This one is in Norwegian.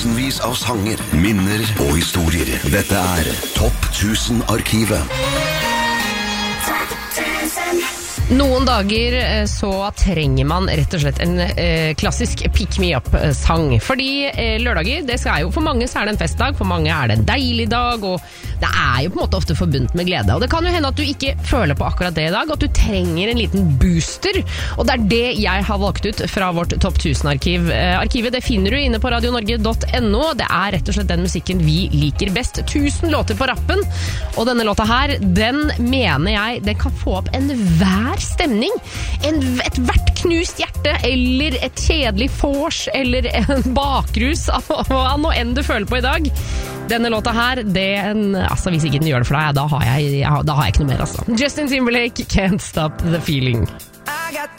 Tusenvis av sanger, minner og historier. Dette Topp 1000-arkivet. Noen dager så trenger man rett og slett en klassisk pick me up-sang. Fordi lørdager, det er jo for mange så det en festdag, for mange det en deilig dag, og det jo på en måte ofte forbundet med glede. Og det kan jo hende at du ikke føler på akkurat det i dag, at du trenger en liten booster. Og det det jeg har valgt ut fra vårt Topp 1000-arkiv. Arkivet det finner du inne på radionorge.no. Det rett og slett den musikken vi liker best. 1000 låter på rappen. Og denne låta her, den mener jeg, den kan få opp enhver stemning. Et hvert knust hjerte, eller et kjedelig vors, eller en bakrus, hva nå enn du føler på i dag. Denne låta her, hvis ikke den gjør det for deg, da har jeg ikke noe mer, altså. Justin Timberlake, Can't Stop the Feeling. I got